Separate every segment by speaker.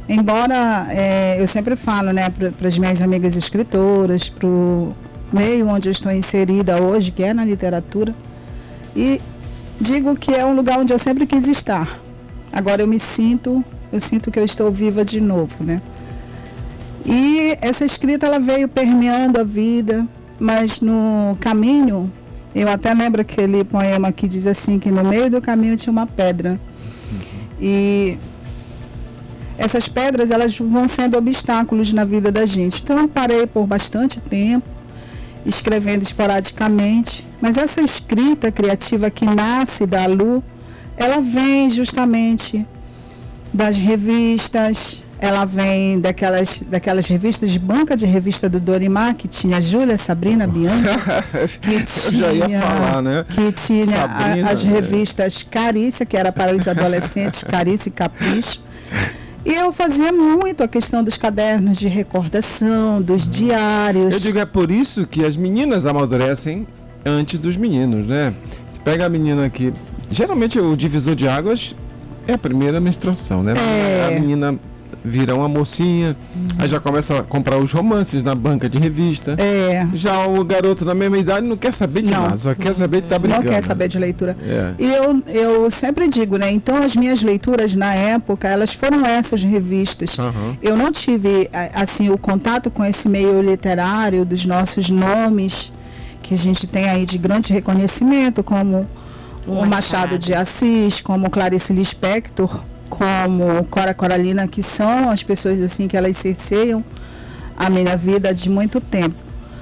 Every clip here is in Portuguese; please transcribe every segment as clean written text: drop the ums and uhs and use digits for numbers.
Speaker 1: Embora eu sempre falo, né, para as minhas amigas escritoras, para o meio onde eu estou inserida hoje, que é na literatura, e digo que é um lugar onde eu sempre quis estar. Agora eu sinto que eu estou viva de novo, né? E essa escrita, ela veio permeando a vida, mas no caminho, eu até lembro aquele poema que diz assim, que no meio do caminho tinha uma pedra. E essas pedras, elas vão sendo obstáculos na vida da gente. Então eu parei por bastante tempo, escrevendo esporadicamente, mas essa escrita criativa que nasce da Lu, ela vem justamente das revistas, ela vem daquelas revistas de banca de revista do Dorimar, que tinha Júlia, Sabrina, Bianca,
Speaker 2: eu já ia falar, né?
Speaker 1: Que tinha
Speaker 2: Sabrina,
Speaker 1: as revistas Carícia, que era para os adolescentes, Carícia e Capricho. E eu fazia muito a questão dos cadernos de recordação, dos diários.
Speaker 2: Eu digo, é por isso que as meninas amadurecem antes dos meninos, né? Você pega a menina que... Geralmente o divisor de águas é a primeira menstruação, né? A menina vira uma mocinha, aí já começa a comprar os romances na banca de revista. Já o garoto na mesma idade não quer saber de nada, só quer saber de estar brincando.
Speaker 1: Não quer saber de leitura. E eu sempre digo, né? Então as minhas leituras na época, elas foram essas revistas. Eu não tive, assim, o contato com esse meio literário dos nossos nomes, que a gente tem aí de grande reconhecimento, como o Machado de Assis, como Clarice Lispector, como Cora Coralina, que são as pessoas assim que elas cerceiam a minha vida de muito tempo.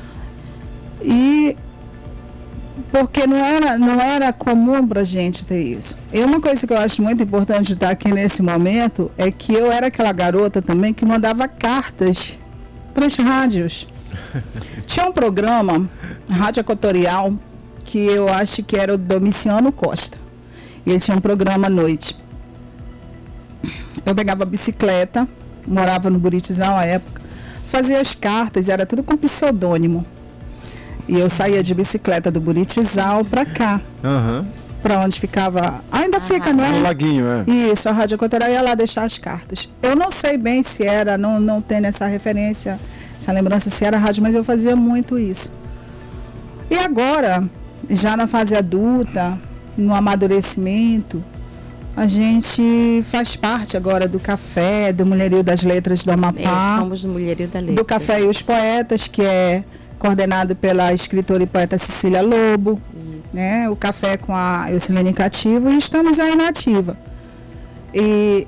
Speaker 1: E porque não era comum pra gente ter isso. E uma coisa que eu acho muito importante de estar aqui nesse momento é que eu era aquela garota também que mandava cartas para as rádios. Tinha um programa, Rádio Equatorial, que eu acho que era o Domiciano Costa. E ele tinha um programa à noite. Eu pegava a bicicleta, morava no Buritizal à época, fazia as cartas, era tudo com pseudônimo. E eu saía de bicicleta do Buritizal para cá, para onde ficava... Ainda fica, não é?
Speaker 2: No Laguinho,
Speaker 1: Isso, a Rádio Equatorial ia lá deixar as cartas. Eu não sei bem se era, não tem essa referência, essa lembrança se era rádio, mas eu fazia muito isso. E agora, já na fase adulta, no amadurecimento, a gente faz parte agora do Café, do Mulherio das Letras do Amapá.
Speaker 3: Somos do Mulherio da Letra.
Speaker 1: Do Café e os Poetas, que é coordenado pela escritora e poeta Cecília Lobo. Né? O Café com a Eucilene Cativo, e estamos aí na ativa. E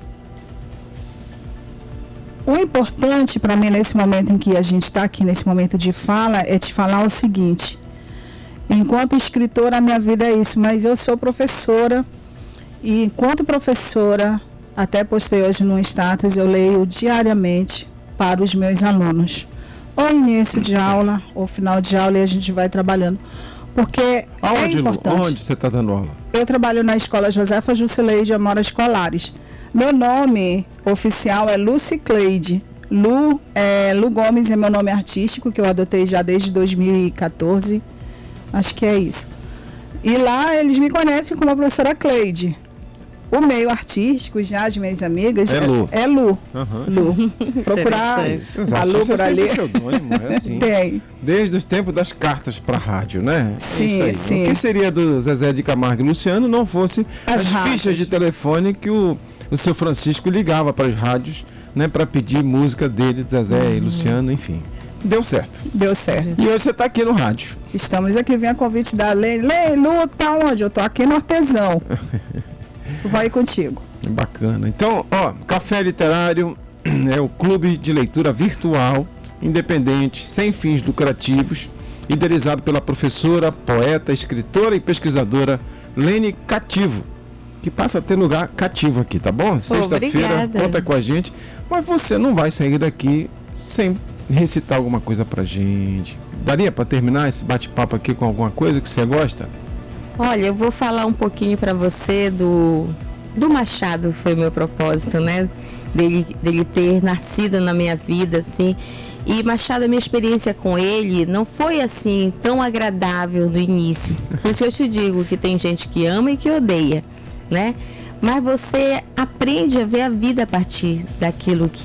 Speaker 1: o importante para mim nesse momento em que a gente está aqui, nesse momento de fala, é te falar o seguinte: enquanto escritora, a minha vida é isso, mas eu sou professora. E enquanto professora, até postei hoje no status, eu leio diariamente para os meus alunos. Ou início de aula, ou final de aula, e a gente vai trabalhando. Porque é importante.
Speaker 2: Onde você está dando aula?
Speaker 1: Eu trabalho na Escola Josefa Jusileide Amora Escolares. Meu nome oficial é Lucy Cleide. Lu Gomes é meu nome artístico, que eu adotei já desde 2014. Acho que é isso. E lá eles me conhecem como a professora Cleide. O meio artístico, já as minhas amigas, é Lu. Lu. Procurar a Lu por ali.
Speaker 2: É assim.
Speaker 1: Tem.
Speaker 2: Desde os tempos das cartas para rádio, né?
Speaker 1: Sim, sim.
Speaker 2: O que seria do Zezé de Camargo e Luciano não fosse as fichas de telefone que o seu Francisco ligava para as rádios, né? Para pedir música dele, Zezé e Luciano, enfim. Deu certo.
Speaker 1: Deu certo.
Speaker 2: E hoje você está aqui no rádio.
Speaker 1: Estamos aqui, vem a convite da Lei. Lu, tá onde? Eu tô aqui no Artesão. Vai contigo.
Speaker 2: Bacana. Então, Café Literário é o clube de leitura virtual, independente, sem fins lucrativos, idealizado pela professora, poeta, escritora e pesquisadora Lene Cativo, que passa a ter lugar cativo aqui, tá bom? Sexta-feira, conta com a gente. Mas você não vai sair daqui sem recitar alguma coisa pra gente. Daria para terminar esse bate-papo aqui com alguma coisa que você gosta?
Speaker 3: Olha, eu vou falar um pouquinho para você do Machado, que foi o meu propósito, né? Dele ter nascido na minha vida, assim. E Machado, a minha experiência com ele não foi, assim, tão agradável no início. Por isso que eu te digo que tem gente que ama e que odeia, né? Mas você aprende a ver a vida a partir daquilo